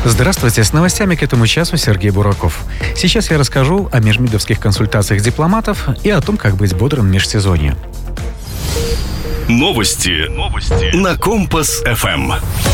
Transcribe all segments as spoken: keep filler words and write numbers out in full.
Здравствуйте, с новостями к этому часу Сергей Бураков. Сейчас я расскажу о межмидовских консультациях дипломатов и о том, как быть бодрым в межсезонье. Новости. Новости. На Компас-эф эм.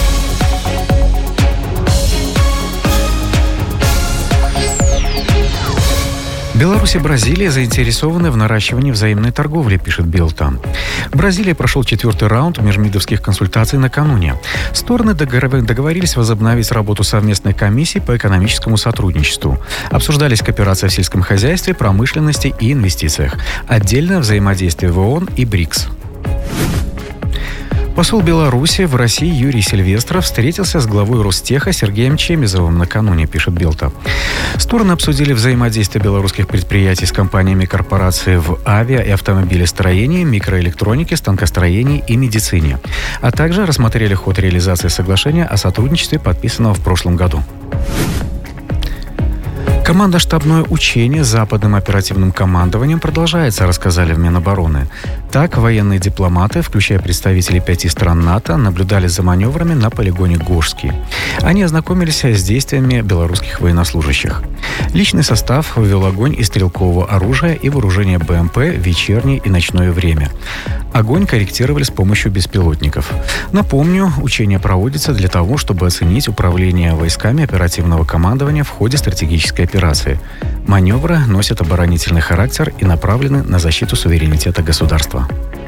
Беларусь и Бразилия заинтересованы в наращивании взаимной торговли, пишет Белта. В Бразилии прошел четвертый раунд межмидовских консультаций накануне. Стороны договорились возобновить работу совместной комиссии по экономическому сотрудничеству. Обсуждались кооперация в сельском хозяйстве, промышленности и инвестициях. Отдельное взаимодействие в ООН и БРИКС. Посол Беларуси в России Юрий Сильвестров встретился с главой Ростеха Сергеем Чемизовым накануне, пишет Белта. Стороны обсудили взаимодействие белорусских предприятий с компаниями корпорации в авиа- и автомобилестроении, микроэлектронике, станкостроении и медицине, а также рассмотрели ход реализации соглашения о сотрудничестве, подписанного в прошлом году. Командно-штабное учение с западным оперативным командованием продолжается, рассказали в Минобороны. Так, военные дипломаты, включая представителей пяти стран НАТО, наблюдали за маневрами на полигоне Гожский. Они ознакомились с действиями белорусских военнослужащих. Личный состав ввел огонь из стрелкового оружия и вооружения БМП в вечернее и ночное время. Огонь корректировали с помощью беспилотников. Напомню, учение проводится для того, чтобы оценить управление войсками оперативного командования в ходе стратегической операции. Маневры носят оборонительный характер и направлены на защиту суверенитета государства.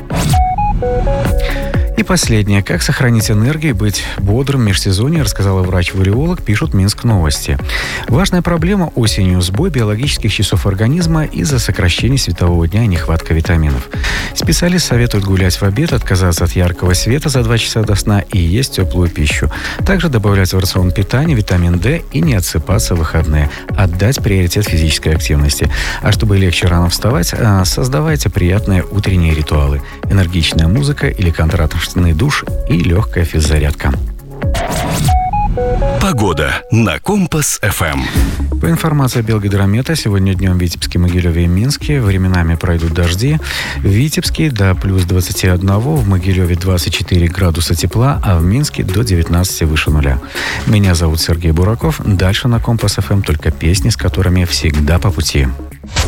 И последнее. Как сохранить энергию и быть бодрым в межсезонье, рассказала врач-валеолог, пишут Минск новости. Важная проблема осенью – сбой биологических часов организма из-за сокращения светового дня и нехватка витаминов. Специалист советует гулять в обед, отказаться от яркого света за два часа до сна и есть теплую пищу. Также добавлять в рацион питания витамин D и не отсыпаться в выходные. Отдать приоритет физической активности. А чтобы легче рано вставать, создавайте приятные утренние ритуалы. Энергичная музыка или контрастный душ и легкая физзарядка. Погода на Компас-эф эм. По информации Белгидромета, сегодня днем в Витебске, Могилеве и Минске временами пройдут дожди. В Витебске до плюс двадцати одного, в Могилеве двадцать четыре градуса тепла, а в Минске до девятнадцати выше нуля. Меня зовут Сергей Бураков. Дальше на Компас-эф эм только песни, с которыми всегда по пути.